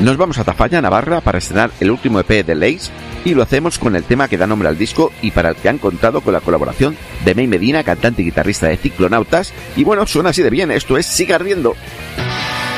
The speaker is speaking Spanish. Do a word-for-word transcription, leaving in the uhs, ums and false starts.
Nos vamos a Tafalla, Navarra, para estrenar el último E P de Lace, y lo hacemos con el tema que da nombre al disco y para el que han contado con la colaboración de May Medina, cantante y guitarrista de Ciclonautas, y bueno, suena así de bien, esto es Sigue Ardiendo.